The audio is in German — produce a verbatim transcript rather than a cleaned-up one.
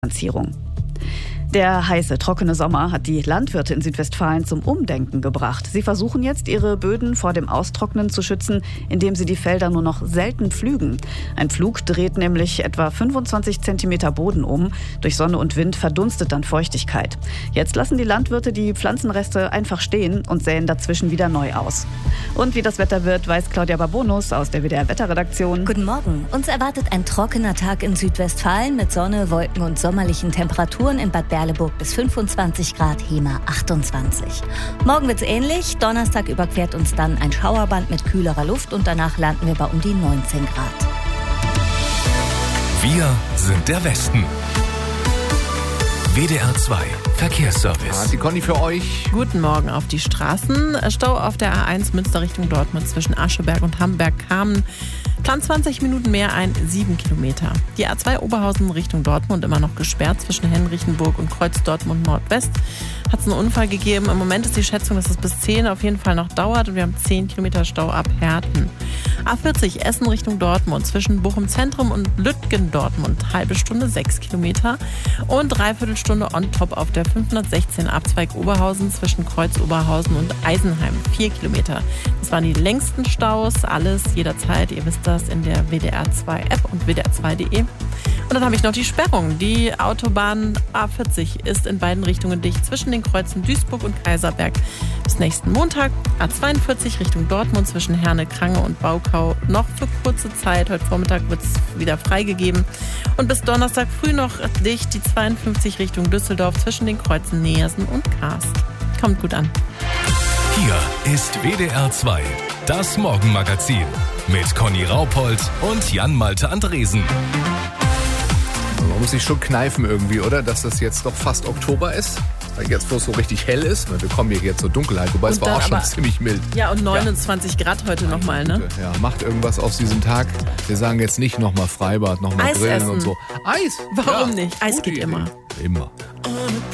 Finanzierung. Der heiße, trockene Sommer hat die Landwirte in Südwestfalen zum Umdenken gebracht. Sie versuchen jetzt, ihre Böden vor dem Austrocknen zu schützen, indem sie die Felder nur noch selten pflügen. Ein Pflug dreht nämlich etwa fünfundzwanzig Zentimeter Boden um. Durch Sonne und Wind verdunstet dann Feuchtigkeit. Jetzt lassen die Landwirte die Pflanzenreste einfach stehen und säen dazwischen wieder neu aus. Und wie das Wetter wird, weiß Claudia Babonus aus der W D R-Wetterredaktion. Guten Morgen. Uns erwartet ein trockener Tag in Südwestfalen mit Sonne, Wolken und sommerlichen Temperaturen in Bad Berleburg bis fünfundzwanzig Grad, Hemer achtundzwanzig. Morgen wird's ähnlich. Donnerstag überquert uns dann ein Schauerband mit kühlerer Luft und danach landen wir bei um die neunzehn Grad. Wir sind der Westen. W D R zwei Verkehrsservice. Die Conny für euch. Guten Morgen auf die Straßen. Stau auf der A eins Münster Richtung Dortmund zwischen Ascheberg und Hamburg-Kamen. Plan zwanzig Minuten mehr ein, sieben Kilometer. Die A zwei Oberhausen Richtung Dortmund immer noch gesperrt zwischen Henrichenburg und Kreuz Dortmund Nordwest. Hat es einen Unfall gegeben. Im Moment ist die Schätzung, dass es bis zehn auf jeden Fall noch dauert und wir haben zehn Kilometer Stau ab Herten. A vierzig Essen Richtung Dortmund zwischen Bochum Zentrum und Lütgen Dortmund. Halbe Stunde, sechs Kilometer. Und dreiviertel Stunde on top auf der fünfhundertsechzehn Abzweig Oberhausen zwischen Kreuz Oberhausen und Eisenheim. Vier Kilometer. Das waren die längsten Staus. Alles jederzeit, ihr wisst das, in der W D R zwei App und W D R zwei Punkt de. Und dann habe ich noch die Sperrung. Die Autobahn A vierzig ist in beiden Richtungen dicht zwischen den Kreuzen Duisburg und Kaiserberg. Bis nächsten Montag. A zweiundvierzig Richtung Dortmund zwischen Herne, Krange und Baukau noch für kurze Zeit. Heute Vormittag wird es wieder freigegeben. Und bis Donnerstag früh noch dicht die zweiundfünfzig Richtung Düsseldorf zwischen den Kreuzen Neersen und Kaast. Kommt gut an. Hier ist W D R zwei, das Morgenmagazin mit Conny Raupold und Jan-Malte Andresen. Man muss sich schon kneifen irgendwie, oder? Dass das jetzt doch fast Oktober ist. Weil jetzt, wo es so richtig hell ist, wir kommen hier jetzt zur Dunkelheit, wobei Und es war auch schon aber, ziemlich mild. Ja, und neunundzwanzig ja. Grad heute nochmal, ne? Ja, macht irgendwas aus diesem Tag. Wir sagen jetzt nicht nochmal Freibad, nochmal Eis grillen essen. und so. Eis? Warum ja, nicht? Eis geht Idee. immer. Immer.